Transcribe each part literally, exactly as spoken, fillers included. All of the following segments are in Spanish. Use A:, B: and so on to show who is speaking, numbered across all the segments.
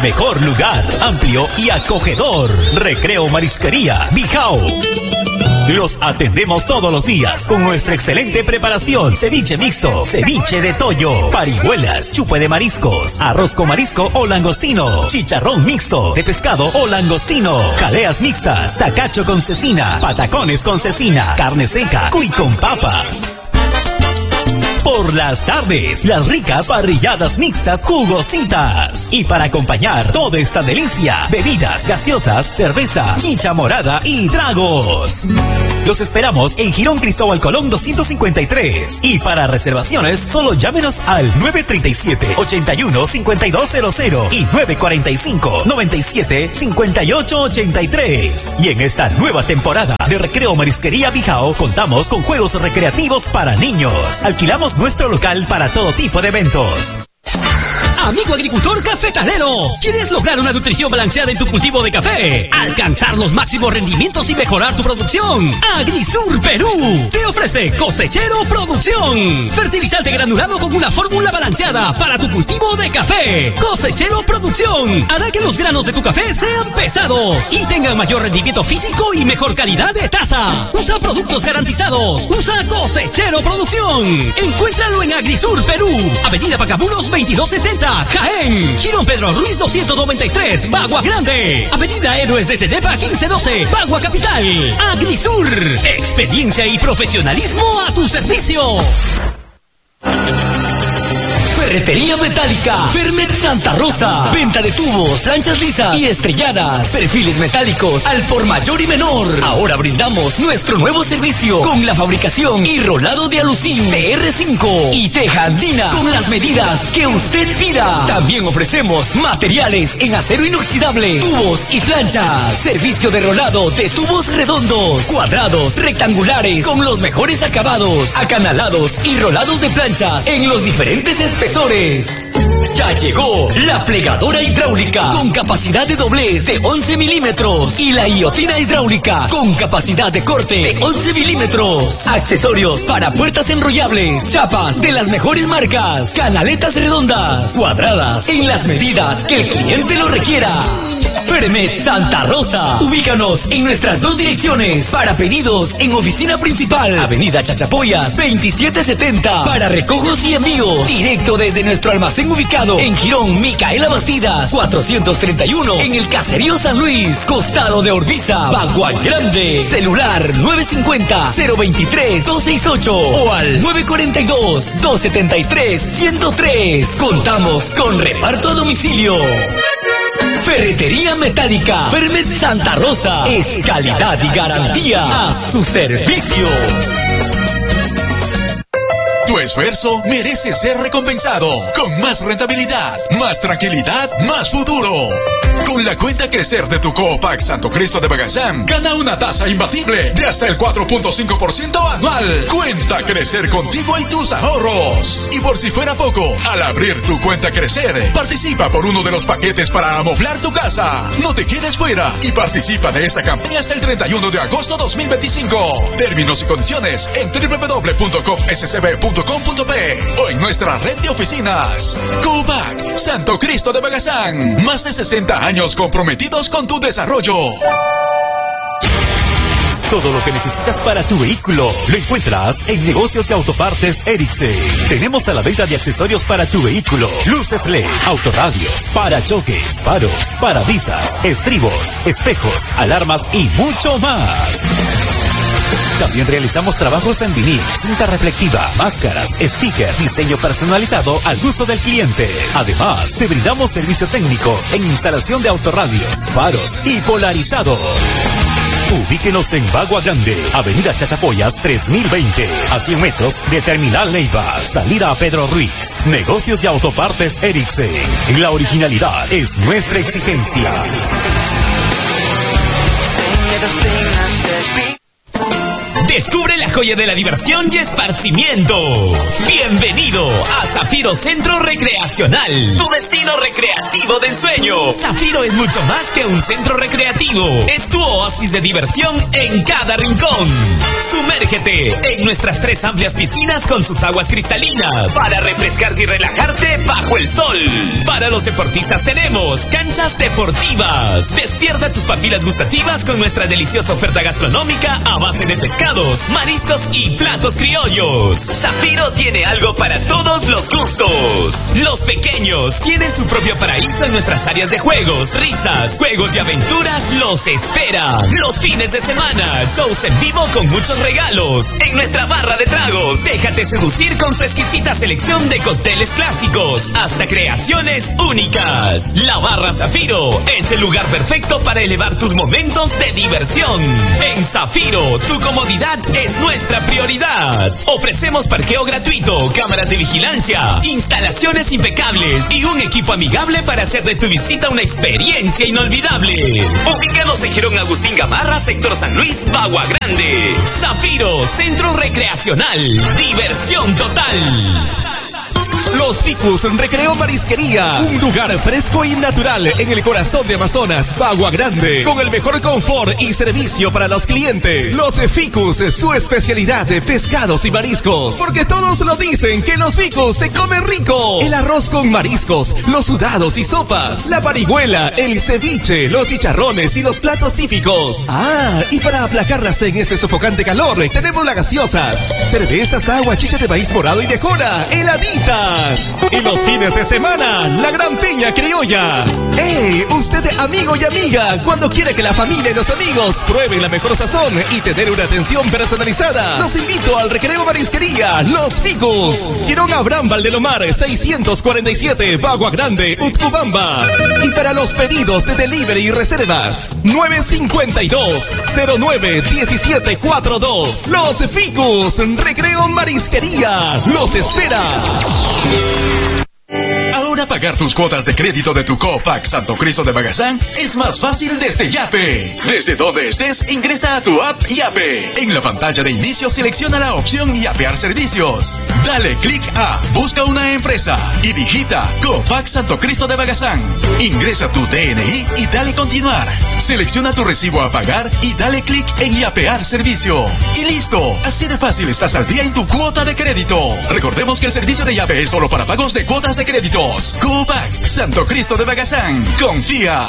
A: mejor lugar, amplio y acogedor. Recreo Marisquería Bijao. Los atendemos todos los días con nuestra excelente preparación. Ceviche mixto, ceviche de toyo, parihuelas, chupe de mariscos, arroz con marisco o langostino, chicharrón mixto de pescado o langostino, jaleas mixtas, tacacho con cecina, patacones con cecina, carne seca, cuy con papas. Por las tardes, las ricas parrilladas mixtas jugositas. Y para acompañar toda esta delicia, bebidas gaseosas, cerveza, chicha morada y tragos. Los esperamos en Girón Cristóbal Colón doscientos cincuenta y tres. Y para reservaciones, solo llámenos al nueve tres siete, ocho uno, cinco dos cero cero y nueve cuatro cinco, nueve siete, cinco ocho ocho tres. Y en esta nueva temporada de Recreo Marisquería Bijao, contamos con juegos recreativos para niños. Alquilamos nuestro local para todo tipo de eventos.
B: Amigo agricultor cafetalero, ¿quieres lograr una nutrición balanceada en tu cultivo de café? Alcanzar los máximos rendimientos y mejorar tu producción. Agrisur Perú te ofrece Cosechero Producción, fertilizante granulado con una fórmula balanceada para tu cultivo de café. Cosechero Producción hará que los granos de tu café sean pesados y tengan mayor rendimiento físico y mejor calidad de taza. Usa productos garantizados. Usa Cosechero Producción. Encuéntralo en Agrisur Perú, Avenida Pacabulos veintidós setenta, Jaén. Girón Pedro Ruiz doscientos noventa y tres, Bagua Grande. Avenida Héroes de Cenepa quince doce, Bagua Capital. Agrisur, experiencia y profesionalismo a tu servicio. Ferretería metálica Fermet Santa Rosa. Venta de tubos, planchas lisas y estrelladas. Perfiles metálicos al por mayor y menor. Ahora brindamos nuestro nuevo servicio con la fabricación y rolado de alucín T R cinco y teja andina con las medidas que usted pida. También ofrecemos materiales en acero inoxidable, tubos y planchas. Servicio de rolado de tubos redondos, cuadrados, rectangulares con los mejores acabados, acanalados y rolados de planchas en los diferentes espesores. Ya llegó la plegadora hidráulica con capacidad de doblez de once milímetros y la guillotina hidráulica con capacidad de corte de once milímetros. Accesorios para puertas enrollables, chapas de las mejores marcas, canaletas redondas, cuadradas en las medidas que el cliente lo requiera. Fermet Santa Rosa. Ubícanos en nuestras dos direcciones. Para pedidos en oficina principal, Avenida Chachapoyas veintisiete setenta. Para recojos y envíos directo desde nuestro almacén ubicado en Girón Micaela Bastidas cuatrocientos treinta y uno, en el Caserío San Luis, costado de Orbiza, Bagua Grande. Celular nueve cinco cero, cero dos tres, dos seis ocho o al nueve cuatro dos, dos siete tres, uno cero tres. Contamos con reparto a domicilio. Ferretería metálica Fermet Santa Rosa es calidad y garantía a su servicio.
C: Tu esfuerzo merece ser recompensado con más rentabilidad, más tranquilidad, más futuro. Con la cuenta Crecer de tu Coopac Santo Cristo de Bagazán, gana una tasa imbatible de hasta el cuatro punto cinco por ciento anual. Cuenta Crecer contigo y tus ahorros. Y por si fuera poco, al abrir tu cuenta Crecer, participa por uno de los paquetes para amoblar tu casa. No te quedes fuera y participa de esta campaña hasta el treinta y uno de agosto dos mil veinticinco. Términos y condiciones en doble u doble u doble u punto cop s c b punto com punto pe o en nuestra red de oficinas. Coopac Santo Cristo de Bagazán, más de sesenta años comprometidos con tu desarrollo.
A: Todo lo que necesitas para tu vehículo lo encuentras en Negocios y Autopartes Ericsson. Tenemos a la venta de accesorios para tu vehículo: luces L E D, autorradios, parachoques, faros, parabrisas, estribos, espejos, alarmas y mucho más. También realizamos trabajos en vinil, cinta reflectiva, máscaras, stickers, diseño personalizado al gusto del cliente. Además, te brindamos servicio técnico en instalación de autorradios, faros y polarizados. Ubíquenos en Bagua Grande, Avenida Chachapoyas tres mil veinte, a cien metros de Terminal Neiva, salida a Pedro Ruiz. Negocios y Autopartes Ericsson. La originalidad es nuestra exigencia.
B: Descubre la joya de la diversión y esparcimiento. Bienvenido a Zafiro Centro Recreacional, tu destino destino recreativo de ensueño. Zafiro es mucho más que un centro recreativo. Es tu oasis de diversión en cada rincón. Sumérgete en nuestras tres amplias piscinas con sus aguas cristalinas para refrescarte y relajarte bajo el sol. Para los deportistas tenemos canchas deportivas. Despierta tus papilas gustativas con nuestra deliciosa oferta gastronómica a base de pescados, mariscos y platos criollos. Zafiro tiene algo para todos los gustos. Los pequeños tienen su propio paraíso en nuestras áreas de juegos, risas, juegos y aventuras los esperan. Los fines de semana, shows en vivo con muchos regalos. En nuestra barra de tragos, déjate seducir con su exquisita selección de cócteles clásicos hasta creaciones únicas. La barra Zafiro es el lugar perfecto para elevar tus momentos de diversión. En Zafiro, tu comodidad es nuestra prioridad. Ofrecemos parqueo gratuito, cámaras de vigilancia, instalaciones impecables y un equipo amigable para hacer de tu visita una experiencia inolvidable. Ubícanos en Girón Agustín Gamarra, sector San Luis, Bagua Grande. Zafiro, centro recreacional, diversión total.
A: Los Ficus Recreo Marisquería, un lugar fresco y natural en el corazón de Amazonas, Bagua Grande, con el mejor confort y servicio para los clientes. Los Ficus, su especialidad de pescados y mariscos, porque todos lo dicen que los Ficus se comen rico. El arroz con mariscos, los sudados y sopas, la parihuela, el ceviche, los chicharrones y los platos típicos. Ah, y para aplacarlas en este sofocante calor, tenemos las gaseosas, cervezas, agua, chicha de maíz morado y de jora, heladitas. Y los fines de semana, la gran piña criolla. ¡Ey! Usted, amigo y amiga, cuando quiere que la familia y los amigos prueben la mejor sazón y tener una atención personalizada, los invito al Recreo Marisquería Los Ficus. Girón Abraham Valdelomar, seiscientos cuarenta y siete, Bagua Grande, Utcubamba. Y para los pedidos de delivery y reservas, nueve cinco dos, cero nueve, uno siete cuatro dos. Los Ficus Recreo Marisquería los espera.
C: Ahora pagar tus cuotas de crédito de tu Copac Santo Cristo de Bagazán es más fácil desde Yape. Desde donde estés, ingresa a tu app Yape. En la pantalla de inicio selecciona la opción Yapear Servicios. Dale clic a Busca una empresa y digita Copac Santo Cristo de Bagazán. Ingresa tu D N I y dale continuar. Selecciona tu recibo a pagar y dale clic en Yapear Servicio. Y listo, así de fácil estás al día en tu cuota de crédito. Recordemos que el servicio de Yape es solo para pagos de cuotas de créditos. Copac Santo Cristo de Bagazán. Confía.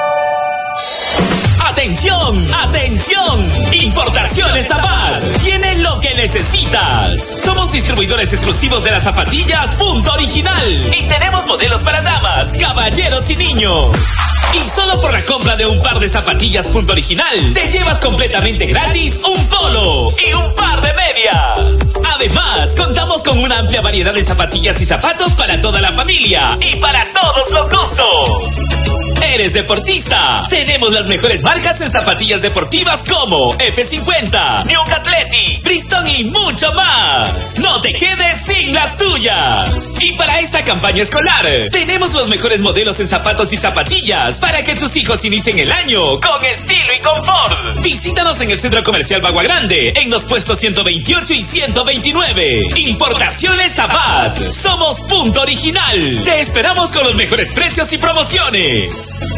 B: ¡Atención! ¡Atención! Importaciones Zapat tiene lo que necesitas. Somos distribuidores exclusivos de las zapatillas Punto Original y tenemos modelos para damas, caballeros y niños. Y solo por la compra de un par de zapatillas Punto Original te llevas completamente gratis un polo y un par de medias. Además, contamos con una amplia variedad de zapatillas y zapatos para toda la familia y para todos los gustos. ¿Eres deportista? Tenemos las mejores marcas en zapatillas deportivas como F cincuenta, New Athletic, Bristol y mucho más. No te quedes sin las tuyas. Y para esta campaña escolar, tenemos los mejores modelos en zapatos y zapatillas para que tus hijos inicien el año con estilo y confort. Visítanos en el Centro Comercial Bagua Grande, en los puestos ciento veintiocho y ciento veintinueve. Importaciones Zapat. Somos Punto Original. Te esperamos con los mejores precios y promociones.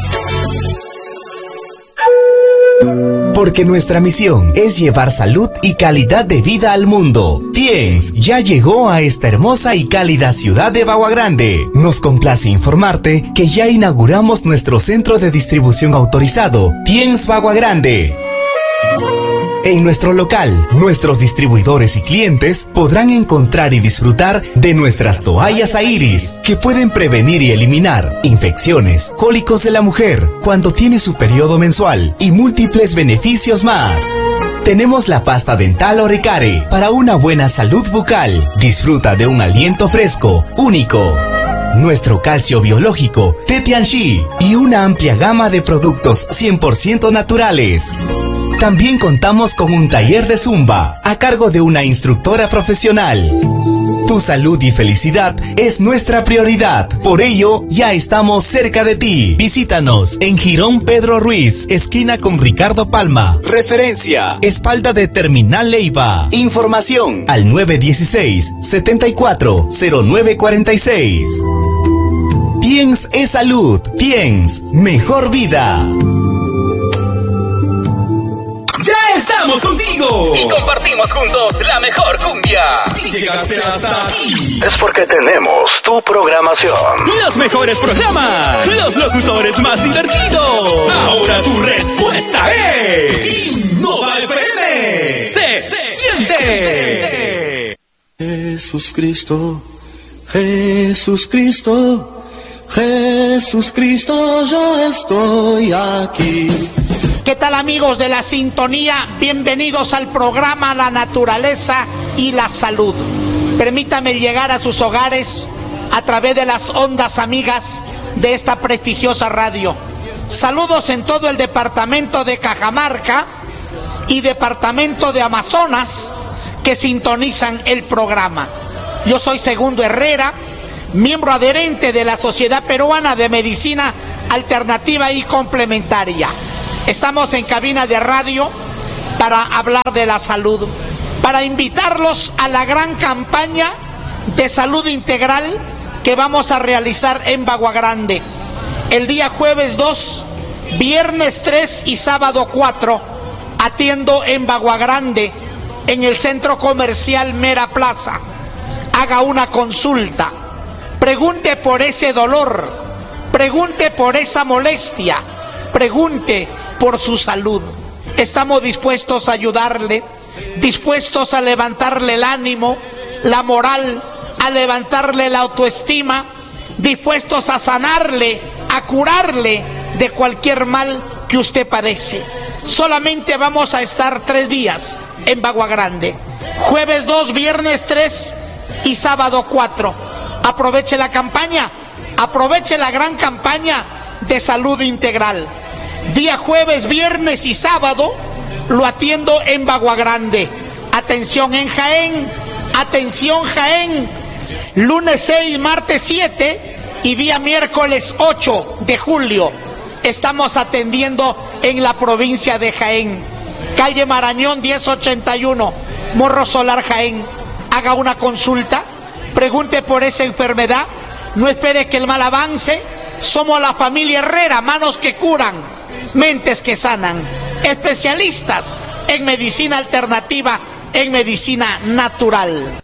D: Porque nuestra misión es llevar salud y calidad de vida al mundo. Tiens ya llegó a esta hermosa y cálida ciudad de Bagua Grande. Nos complace informarte que ya inauguramos nuestro centro de distribución autorizado, Tiens Bagua Grande. En nuestro local, nuestros distribuidores y clientes podrán encontrar y disfrutar de nuestras toallas Airis, que pueden prevenir y eliminar infecciones, cólicos de la mujer cuando tiene su periodo mensual y múltiples beneficios más. Tenemos la pasta dental Orecare para una buena salud bucal. Disfruta de un aliento fresco, único. Nuestro calcio biológico, Tetianxi, y una amplia gama de productos cien por ciento naturales. También contamos con un taller de Zumba a cargo de una instructora profesional. Tu salud y felicidad es nuestra prioridad. Por ello, ya estamos cerca de ti. Visítanos en Girón Pedro Ruiz, esquina con Ricardo Palma. Referencia: espalda de Terminal Leiva. Información al nueve uno seis, siete cuatro, cero nueve cuatro seis. Tiens es salud. Tiens, mejor vida.
B: ¡Ya estamos contigo! Y compartimos juntos la mejor cumbia. Si llegaste hasta aquí,
E: es porque tenemos tu programación.
B: Los mejores programas, los locutores más divertidos. Ahora tu respuesta es Innova F M. ¡Se siente!
F: Jesús Cristo, Jesús Cristo, Jesús Cristo, yo estoy aquí.
G: ¿Qué tal, amigos de la sintonía? Bienvenidos al programa La Naturaleza y la Salud. Permítame llegar a sus hogares a través de las ondas amigas de esta prestigiosa radio. Saludos en todo el departamento de Cajamarca y departamento de Amazonas que sintonizan el programa. Yo soy Segundo Herrera, miembro adherente de la Sociedad Peruana de Medicina Alternativa y Complementaria. Estamos en cabina de radio para hablar de la salud, para invitarlos a la gran campaña de salud integral que vamos a realizar en Baguagrande. El día jueves dos, viernes tres y sábado cuatro, atiendo en Baguagrande, en el centro comercial Mera Plaza. Haga una consulta, pregunte por ese dolor, pregunte por esa molestia, pregunte por su salud. Estamos dispuestos a ayudarle, dispuestos a levantarle el ánimo, la moral, a levantarle la autoestima, dispuestos a sanarle, a curarle de cualquier mal que usted padece. Solamente vamos a estar tres días en Baguagrande, jueves dos, viernes tres y sábado cuatro. Aproveche la campaña, aproveche la gran campaña de salud integral. Día jueves, viernes y sábado lo atiendo en Baguagrande. Atención en Jaén, atención Jaén, lunes seis, martes siete y día miércoles ocho de julio. Estamos atendiendo en la provincia de Jaén, calle Marañón diez ochenta y uno, Morro Solar, Jaén. Haga una consulta, pregunte por esa enfermedad, no espere que el mal avance. Somos la familia Herrera, manos que curan, mentes que sanan, especialistas en medicina alternativa, en medicina natural.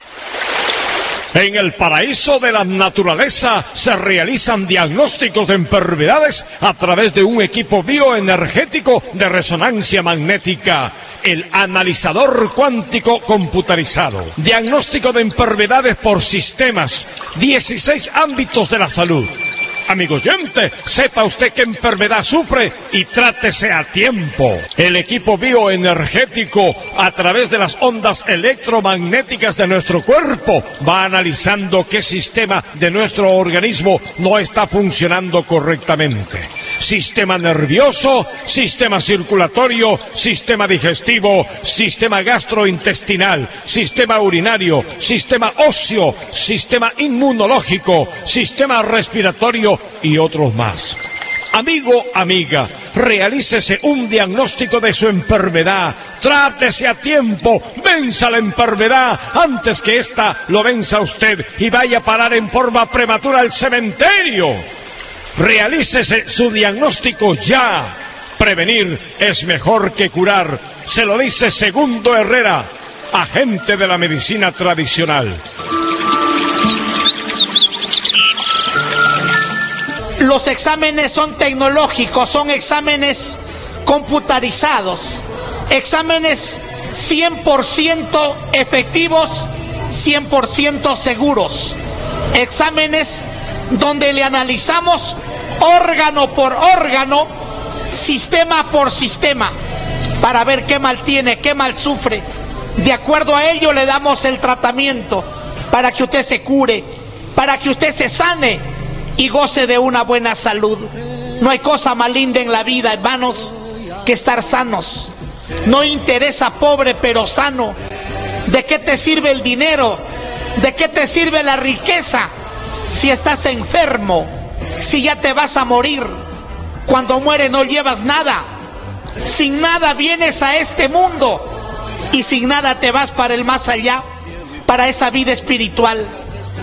H: En el paraíso de la naturaleza se realizan diagnósticos de enfermedades a través de un equipo bioenergético de resonancia magnética, el analizador cuántico computarizado. Diagnóstico de enfermedades por sistemas, dieciséis ámbitos de la salud. Amigo oyente, sepa usted qué enfermedad sufre y trátese a tiempo. El equipo bioenergético, a través de las ondas electromagnéticas de nuestro cuerpo, va analizando qué sistema de nuestro organismo no está funcionando correctamente. Sistema nervioso, sistema circulatorio, sistema digestivo, sistema gastrointestinal, sistema urinario, sistema óseo, sistema inmunológico, sistema respiratorio y otros más. Amigo, amiga, realícese un diagnóstico de su enfermedad, trátese a tiempo, venza la enfermedad antes que ésta lo venza a usted y vaya a parar en forma prematura al cementerio. Realícese su diagnóstico ya. Prevenir es mejor que curar. Se lo dice Segundo Herrera, agente de la medicina tradicional.
G: Los exámenes son tecnológicos, son exámenes computarizados, exámenes cien por ciento efectivos, cien por ciento seguros, exámenes donde le analizamos órgano por órgano, sistema por sistema, para ver qué mal tiene, qué mal sufre. De acuerdo a ello le damos el tratamiento para que usted se cure, para que usted se sane y goce de una buena salud. No hay cosa más linda en la vida, hermanos, que estar sanos. No interesa pobre pero sano. ¿De qué te sirve el dinero? ¿De qué te sirve la riqueza si estás enfermo? Si ya te vas a morir. Cuando muere no llevas nada. Sin nada vienes a este mundo y sin nada te vas para el más allá, para esa vida espiritual.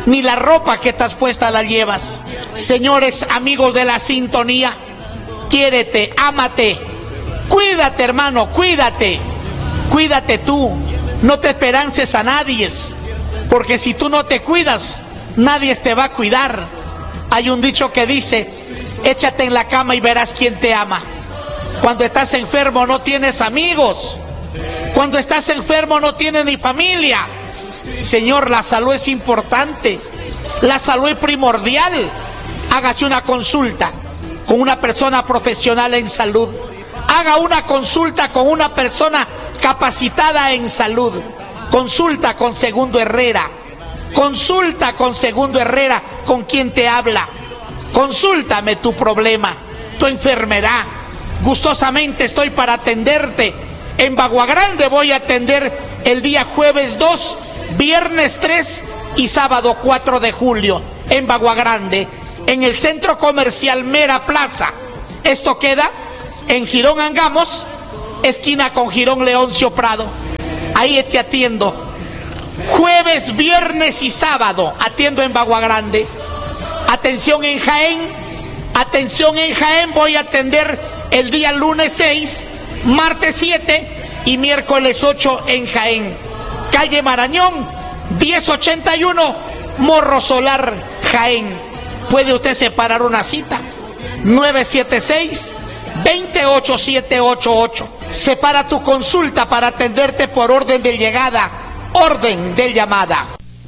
G: ni la ropa que estás puesta la llevas. Señores, amigos de la sintonía, quiérete, ámate, cuídate, hermano, cuídate, cuídate tú, no te esperances a nadie, porque si tú no te cuidas, nadie te va a cuidar. Hay un dicho que dice, échate en la cama y verás quién te ama. Cuando estás enfermo no tienes amigos, cuando estás enfermo no tienes ni familia. Señor, la salud es importante, la salud es primordial. Hágase una consulta con una persona profesional en salud, haga una consulta con una persona capacitada en salud, consulta con Segundo Herrera, consulta con Segundo Herrera, con quien te habla, consúltame tu problema, tu enfermedad, gustosamente estoy para atenderte. En Bagua Grande voy a atender el día jueves dos, viernes tres y sábado cuatro de julio, en Bagua Grande, en el Centro Comercial Mera Plaza. Esto queda en Girón Angamos, esquina con Girón Leoncio Prado. Ahí te atiendo. Jueves, viernes y sábado atiendo en Bagua Grande. Atención en Jaén, atención en Jaén, voy a atender el día lunes seis, martes siete y miércoles ocho en Jaén. Calle Marañón, diez ochenta y uno, Morro Solar, Jaén. Puede usted separar una cita, nueve siete seis, dos ocho siete ocho ocho. Separa tu consulta para atenderte por orden de llegada, orden de llamada.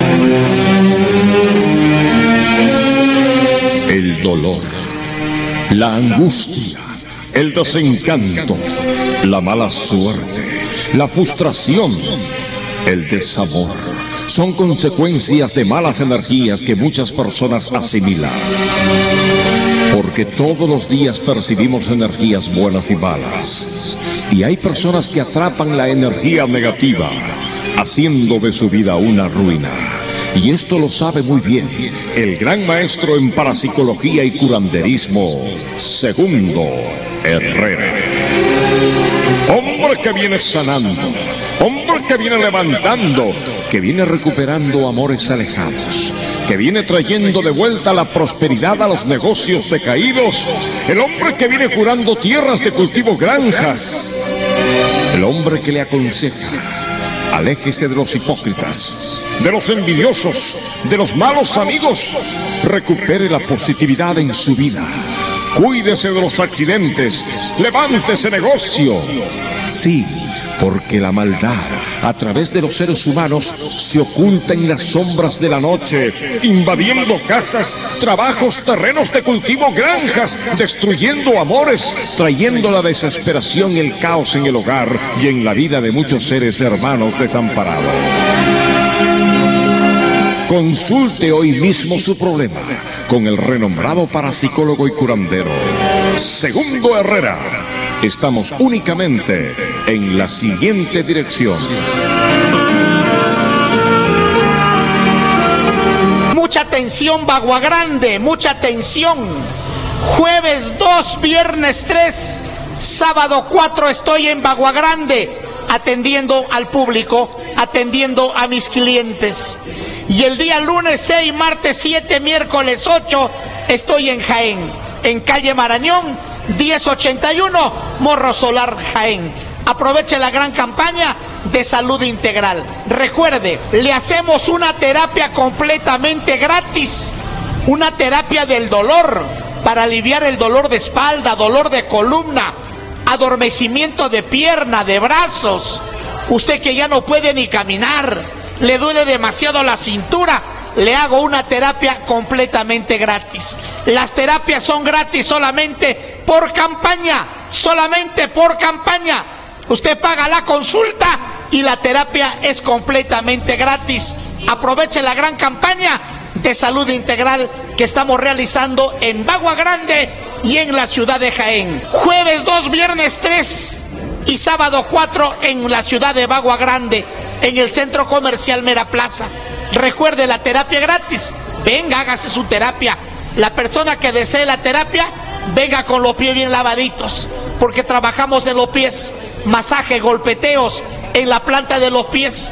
H: El dolor, la angustia, el desencanto, la mala suerte, la frustración, el desamor, son consecuencias de malas energías que muchas personas asimilan. Porque todos los días percibimos energías buenas y malas. Y hay personas que atrapan la energía negativa, haciendo de su vida una ruina. Y esto lo sabe muy bien el gran maestro en parapsicología y curanderismo, Segundo Herrera. Hombre que viene sanando, hombre que viene levantando, que viene recuperando amores alejados, que viene trayendo de vuelta la prosperidad a los negocios decaídos, el hombre que viene curando tierras de cultivo, granjas, el hombre que le aconseja: aléjese de los hipócritas, de los envidiosos, de los malos amigos, recupere la positividad en su vida, cuídese de los accidentes, levántese negocio. Sí, porque la maldad a través de los seres humanos se oculta en las sombras de la noche, invadiendo casas, trabajos, terrenos de cultivo, granjas, destruyendo amores, trayendo la desesperación y el caos en el hogar y en la vida de muchos seres hermanos desamparados. Consulte hoy mismo su problema con el renombrado parapsicólogo y curandero Segundo Herrera. Estamos únicamente en la siguiente dirección.
G: Mucha atención, Bagua Grande, mucha atención. Jueves dos, viernes tres, sábado cuatro estoy en Bagua Grande, atendiendo al público, atendiendo a mis clientes. Y el día lunes seis, martes siete, miércoles ocho, estoy en Jaén, en calle Marañón, diez ochenta y uno, Morro Solar, Jaén. Aproveche la gran campaña de salud integral. Recuerde, le hacemos una terapia completamente gratis, una terapia del dolor, para aliviar el dolor de espalda, dolor de columna, adormecimiento de pierna, de brazos. Usted que ya no puede ni caminar, le duele demasiado la cintura, le hago una terapia completamente gratis. Las terapias son gratis solamente por campaña, solamente por campaña. Usted paga la consulta y la terapia es completamente gratis. Aproveche la gran campaña de salud integral que estamos realizando en Bagua Grande y en la ciudad de Jaén. Jueves dos, viernes tres y sábado cuatro en la ciudad de Bagua Grande, en el Centro Comercial Mera Plaza. Recuerde la terapia gratis. Venga, hágase su terapia. La persona que desee la terapia, venga con los pies bien lavaditos, porque trabajamos en los pies. Masaje, golpeteos en la planta de los pies,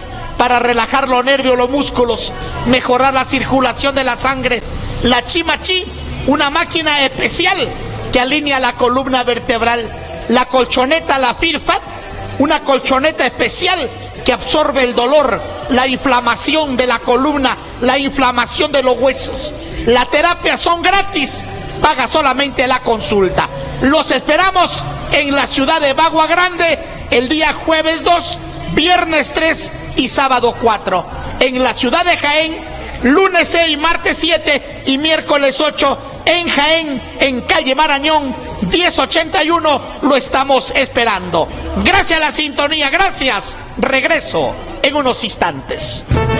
G: para relajar los nervios, los músculos, mejorar la circulación de la sangre. La Chimachi, una máquina especial que alinea la columna vertebral. La colchoneta, la Firfat, una colchoneta especial que absorbe el dolor, la inflamación de la columna, la inflamación de los huesos. Las terapias son gratis, paga solamente la consulta. Los esperamos en la ciudad de Bagua Grande el día jueves dos, viernes tres y sábado cuatro. En la ciudad de Jaén, lunes seis, martes siete y miércoles ocho. En Jaén, en calle Marañón, diez ochenta y uno, lo estamos esperando. Gracias a la sintonía, gracias. Regreso en unos instantes.